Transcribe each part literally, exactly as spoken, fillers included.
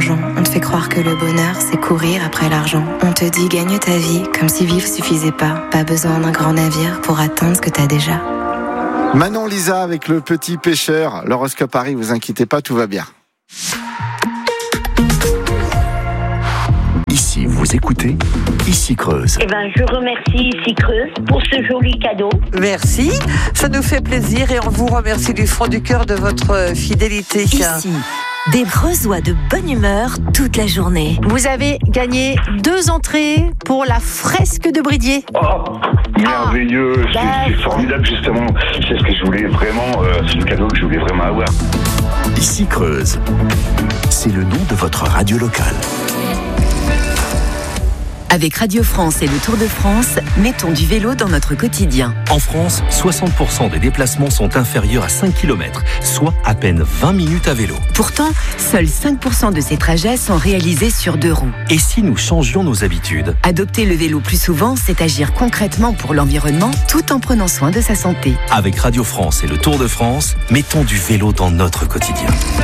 l'argent. On te fait croire que le bonheur, c'est courir après l'argent. On te dit gagne ta vie, comme si vivre suffisait pas. Pas besoin d'un grand navire pour atteindre ce que t'as déjà. Manon Lisa avec le petit pêcheur. L'horoscope Paris, vous inquiétez pas, tout va bien. Ici, vous écoutez Ici Creuse. Eh ben, je remercie Ici Creuse pour ce joli cadeau. Merci, ça nous fait plaisir et on vous remercie du fond du cœur de votre fidélité. Ici, des Creusois de bonne humeur toute la journée. Vous avez gagné deux entrées pour la fresque de Bridier. Oh, merveilleux, c'est, c'est formidable justement. C'est ce que je voulais vraiment, euh, c'est le cadeau que je voulais vraiment avoir. Ici Creuse, c'est le nom de votre radio locale. Avec Radio France et le Tour de France, mettons du vélo dans notre quotidien. En France, soixante pour cent des déplacements sont inférieurs à cinq kilomètres, soit à peine vingt minutes à vélo. Pourtant, seuls cinq pour cent de ces trajets sont réalisés sur deux roues. Et si nous changions nos habitudes ? Adopter le vélo plus souvent, c'est agir concrètement pour l'environnement tout en prenant soin de sa santé. Avec Radio France et le Tour de France, mettons du vélo dans notre quotidien.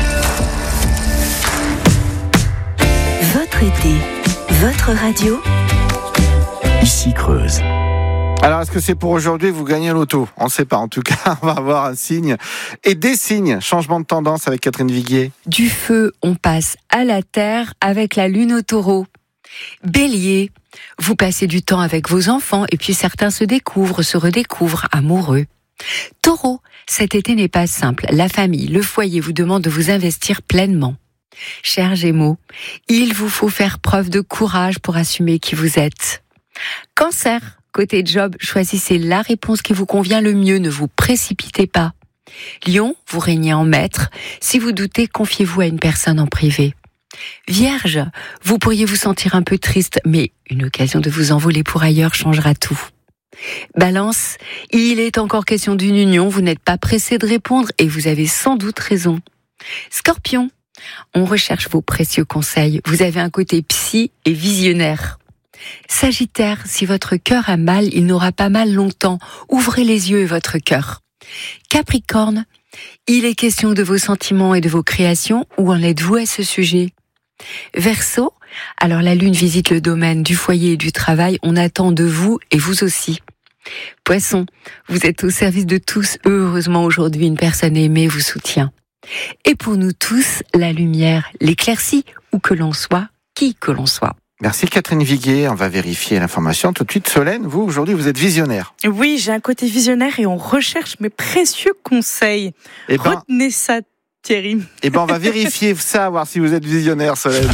Votre été, votre radio. Ici Creuse. Alors, est-ce que c'est pour aujourd'hui vous gagnez l'auto ? On ne sait pas. En tout cas, on va avoir un signe et des signes. Changement de tendance avec Catherine Viguier. Du feu, on passe à la terre avec la lune au taureau. Bélier, vous passez du temps avec vos enfants et puis certains se découvrent, se redécouvrent amoureux. Taureau, cet été n'est pas simple. La famille, le foyer vous demandent de vous investir pleinement. Chers Gémeaux, il vous faut faire preuve de courage pour assumer qui vous êtes. Cancer, côté job, choisissez la réponse qui vous convient le mieux, ne vous précipitez pas. Lion, vous régnez en maître. Si vous doutez, confiez-vous à une personne en privé. Vierge, vous pourriez vous sentir un peu triste, mais une occasion de vous envoler pour ailleurs changera tout. Balance, il est encore question d'une union, vous n'êtes pas pressé de répondre et vous avez sans doute raison. Scorpion, on recherche vos précieux conseils, vous avez un côté psy et visionnaire. Sagittaire, si votre cœur a mal, il n'aura pas mal longtemps. Ouvrez les yeux et votre cœur. Capricorne, il est question de vos sentiments et de vos créations. Où en êtes-vous à ce sujet ? Verseau, alors la lune visite le domaine du foyer et du travail. On attend de vous et vous aussi. Poisson, vous êtes au service de tous. Heureusement aujourd'hui, une personne aimée vous soutient. Et pour nous tous, la lumière, l'éclaircie, où que l'on soit, qui que l'on soit. Merci Catherine Viguier, on va vérifier l'information tout de suite. Solène, vous aujourd'hui vous êtes visionnaire. Oui, j'ai un côté visionnaire et on recherche mes précieux conseils. Eh ben, retenez ça Thierry. Eh ben on va vérifier ça, voir si vous êtes visionnaire Solène.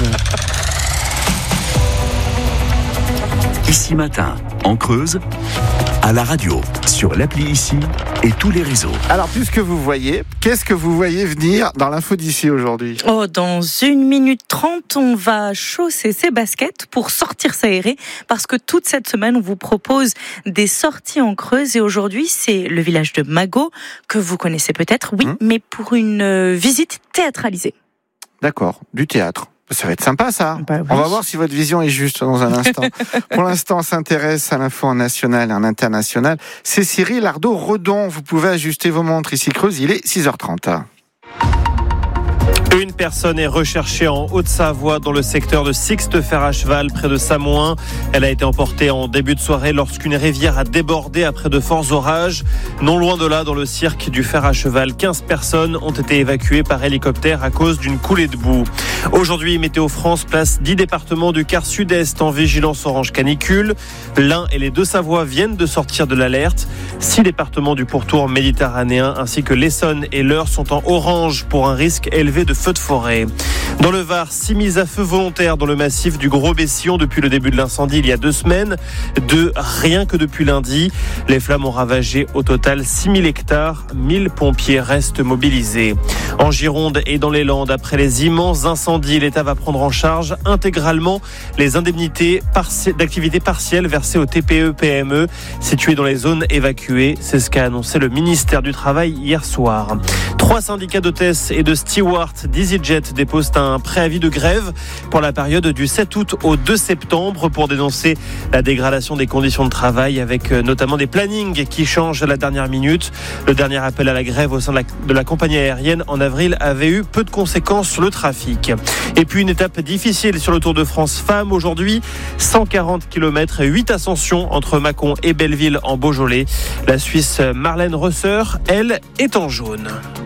Ici Matin, en Creuse, à la radio, sur l'appli Ici et tous les réseaux. Alors, puisque vous voyez, qu'est-ce que vous voyez venir dans l'info d'ici aujourd'hui ? Oh, dans une minute trente, on va chausser ses baskets pour sortir s'aérer parce que toute cette semaine, on vous propose des sorties en Creuse et aujourd'hui, c'est le village de Magot que vous connaissez peut-être, oui, mmh. mais pour une visite théâtralisée. D'accord, du théâtre. Ça va être sympa, ça. Bah oui. On va voir si votre vision est juste dans un instant. Pour l'instant, on s'intéresse à l'info en national et en international. C'est Cyril Ardo-Redon. Vous pouvez ajuster vos montres ici Creuse. Il est six heures trente. Une personne est recherchée en Haute-Savoie dans le secteur de Sixte-Fer à cheval près de Samoin. Elle a été emportée en début de soirée lorsqu'une rivière a débordé après de forts orages. Non loin de là, dans le cirque du fer à cheval, quinze personnes ont été évacuées par hélicoptère à cause d'une coulée de boue. Aujourd'hui, Météo France place dix départements du quart sud-est en vigilance orange canicule. L'Ain et les Deux-Savoies viennent de sortir de l'alerte. Six départements du pourtour méditerranéen ainsi que l'Essonne et l'Eure sont en orange pour un risque élevé de feux de forêt. Dans le Var, six mises à feu volontaires dans le massif du Gros-Bessillon depuis le début de l'incendie il y a deux semaines. Deux rien que depuis lundi. Les flammes ont ravagé au total six mille hectares. mille pompiers restent mobilisés. En Gironde et dans les Landes, après les immenses incendies, l'État va prendre en charge intégralement les indemnités parti- d'activité partielle versées aux T P E P M E situées dans les zones évacuées. C'est ce qu'a annoncé le ministère du Travail hier soir. Trois syndicats d'hôtesses et de stewards d'EasyJet dépose un préavis de grève pour la période du sept août au deux septembre pour dénoncer la dégradation des conditions de travail avec notamment des plannings qui changent à la dernière minute. Le dernier appel à la grève au sein de la, de la compagnie aérienne en avril avait eu peu de conséquences sur le trafic. Et puis une étape difficile sur le Tour de France Femmes aujourd'hui, cent quarante kilomètres et huit ascensions entre Mâcon et Belleville en Beaujolais. La Suisse Marlène Rösser, elle, est en jaune.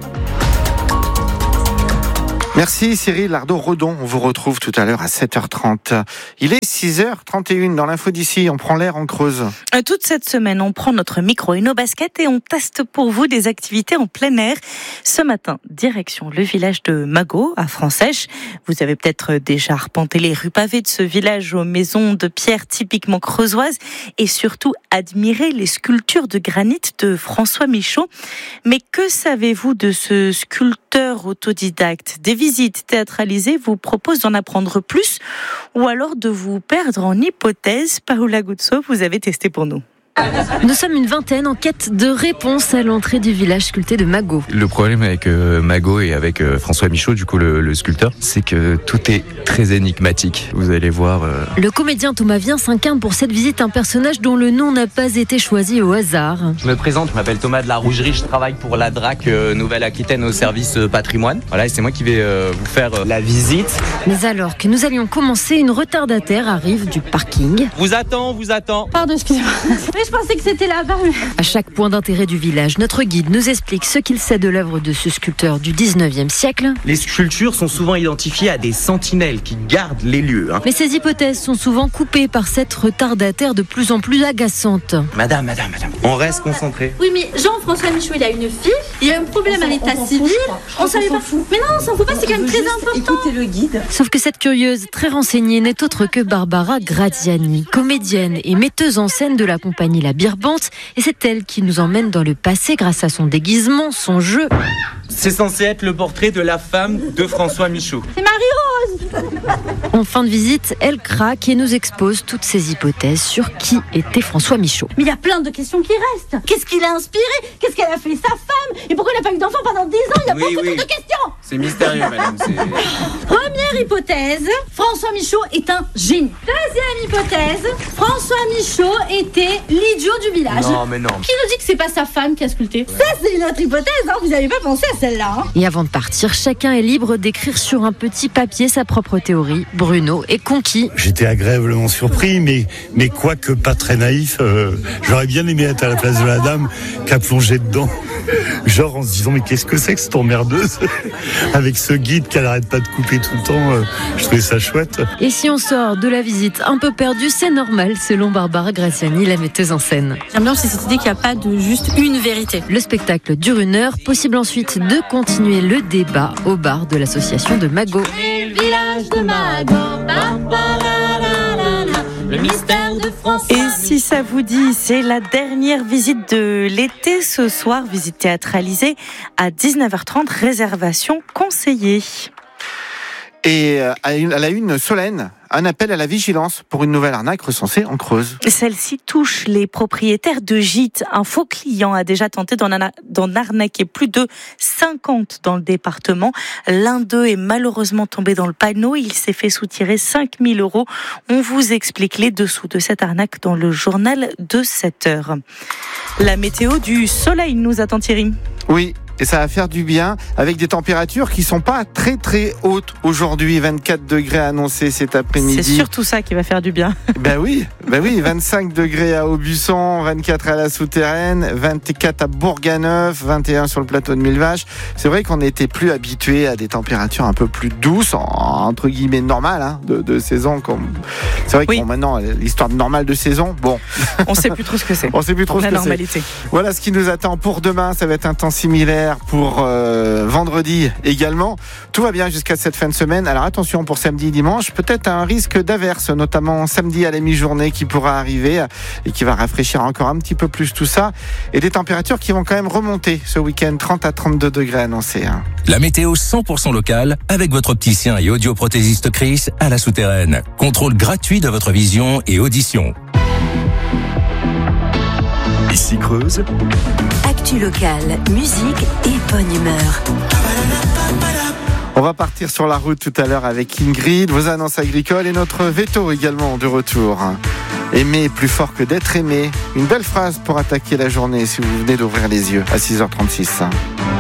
Merci Cyril Lardot-Redon. On vous retrouve tout à l'heure à sept heures trente. Il est six heures trente et une dans l'info d'ici. On prend l'air en Creuse. Toute cette semaine, on prend notre micro et nos baskets et on teste pour vous des activités en plein air. Ce matin, direction le village de Magot, à Fransèche. Vous avez peut-être déjà arpenté les rues pavées de ce village aux maisons de pierre typiquement creusoises et surtout admiré les sculptures de granit de François Michaud. Mais que savez-vous de ce sculpteur autodidacte ? Des visites théâtralisées vous proposent d'en apprendre plus ou alors de vous perdre en hypothèses. Paola Guzzo, vous avez testé pour nous. Nous sommes une vingtaine en quête de réponses à l'entrée du village sculpté de Magot. Le problème avec euh, Magot et avec euh, François Michaud, du coup le, le sculpteur, c'est que tout est très énigmatique. Vous allez voir... Euh... Le comédien Thomas Viens incarne pour cette visite un personnage dont le nom n'a pas été choisi au hasard. Je me présente, je m'appelle Thomas de la Rougerie, je travaille pour la D R A C euh, Nouvelle-Aquitaine au service euh, patrimoine. Voilà, et c'est moi qui vais euh, vous faire euh, la visite. Mais alors que nous allions commencer, une retardataire arrive du parking. Vous attend, vous attend. Pardon, excusez-moi. Je pensais que c'était là-bas. Mais... À chaque point d'intérêt du village, notre guide nous explique ce qu'il sait de l'œuvre de ce sculpteur du dix-neuvième siècle. Les sculptures sont souvent identifiées à des sentinelles qui gardent les lieux. Hein. Mais ces hypothèses sont souvent coupées par cette retardataire de plus en plus agaçante. Madame, madame, madame, on reste concentré. Oui, mais Jean-François Michaud, il a une fille, il y a un problème à l'état civil. On, on savait pas. Fout. Mais non, on s'en fout pas, c'est quand même très important. Écoutez le guide. Sauf que cette curieuse, très renseignée, n'est autre que Barbara Graziani, comédienne et metteuse en scène de la compagnie La Birbante, et c'est elle qui nous emmène dans le passé grâce à son déguisement, son jeu. C'est censé être le portrait de la femme de François Michaud. C'est Marie-Rose. En fin de visite, elle craque et nous expose toutes ses hypothèses sur qui était François Michaud. Mais il y a plein de questions qui restent. Qu'est-ce qu'il a inspiré? Qu'est-ce qu'elle a fait sa femme? Et pourquoi il n'a pas eu d'enfant pendant dix ans? Il y a oui, beaucoup oui. de questions. C'est mystérieux, madame. C'est... Première hypothèse, François Michaud est un génie. Deuxième hypothèse, François Michaud était l'idiot du village. Non, mais non. Qui nous dit que c'est pas sa femme qui a sculpté? Ouais. Ça, c'est une autre hypothèse, hein. Vous n'avez pas pensé à celle-là. Hein. Et avant de partir, chacun est libre d'écrire sur un petit papier sa propre théorie. Bruno est conquis. J'étais agréablement surpris, mais, mais quoique pas très naïf, euh, j'aurais bien aimé être à la place de la dame qui a plongé dedans. Genre en se disant, mais qu'est-ce que c'est que cette emmerdeuse? Avec ce guide qu'elle arrête pas de couper tout le temps, euh, je trouvais ça chouette. Et si on sort de la visite un peu perdu, c'est normal, selon Barbara Graziani, la metteuse en scène. J'aime bien cette idée qu'il n'y a pas de juste une vérité. Le spectacle dure une heure, possible ensuite de continuer le débat au bar de l'association de Magot. Le village de Magot, le mystère de François. Et si ça vous dit, c'est la dernière visite de l'été ce soir, visite théâtralisée à dix-neuf heures trente, réservation conseillée. Et à la une, Solène, un appel à la vigilance pour une nouvelle arnaque recensée en Creuse. Celle-ci touche les propriétaires de gîtes. Un faux client a déjà tenté d'en, ana- d'en arnaquer plus de cinquante dans le département. L'un d'eux est malheureusement tombé dans le panneau. Il s'est fait soutirer cinq mille euros. On vous explique les dessous de cette arnaque dans le journal de sept heures. La météo du soleil nous attend, Thierry. Oui. Et ça va faire du bien avec des températures qui sont pas très très hautes aujourd'hui. vingt-quatre degrés annoncés cet après-midi. C'est surtout ça qui va faire du bien. Ben oui, ben oui, vingt-cinq degrés à Aubusson, vingt-quatre à la Souterraine, vingt-quatre à Bourganeuf, vingt et un sur le plateau de Millevaches. C'est vrai qu'on n'était plus habitué à des températures un peu plus douces, entre guillemets normales, hein, de, de saison. Comme... C'est vrai que oui. bon, maintenant, l'histoire de normale de saison, bon. On sait plus trop ce que c'est. On sait plus trop ce la que normalité. c'est. Voilà ce qui nous attend pour demain. Ça va être un temps similaire pour euh, vendredi également. Tout va bien jusqu'à cette fin de semaine. Alors attention pour samedi et dimanche, peut-être un risque d'averse, notamment samedi à la mi-journée qui pourra arriver et qui va rafraîchir encore un petit peu plus tout ça. Et des températures qui vont quand même remonter ce week-end, trente à trente-deux degrés annoncés. Hein. La météo cent pour cent locale avec votre opticien et audioprothésiste Chris à la Souterraine. Contrôle gratuit de votre vision et audition. Ici Creuse. Actu locale, musique et bonne humeur. On va va partir sur la route tout à l'heure avec Ingrid, vos annonces agricoles et notre veto également de retour. Aimer plus fort que d'être aimé. Une belle phrase pour attaquer la journée si vous venez d'ouvrir les yeux à six heures trente-six.